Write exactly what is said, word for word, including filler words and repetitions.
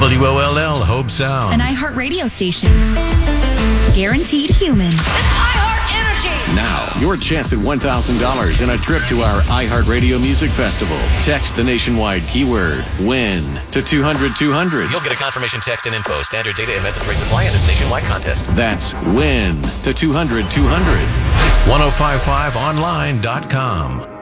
W O L L, Hope Sound. An iHeart radio station. Guaranteed human. It's iHeart Energy. Now, your chance at one thousand dollars and a trip to our iHeartRadio Music Festival. Text the nationwide keyword WIN to two hundred two hundred. You'll get a confirmation text and info. Standard data and message rates apply in this nationwide contest. That's WIN to two hundred two hundred. ten fifty-five online dot com.